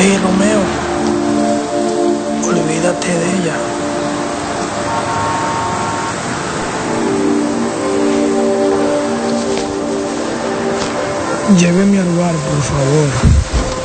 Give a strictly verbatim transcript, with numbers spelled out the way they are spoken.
Hey, Romeo, olvídate de ella. Lléveme al bar, por favor.